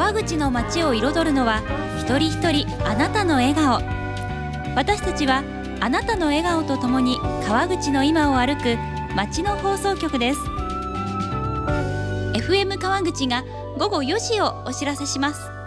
川口の街を彩るのは一人一人あなたの笑顔。私たちはあなたの笑顔とともに川口の今を歩く街の放送局です。 FM 川口が午後4時をお知らせします。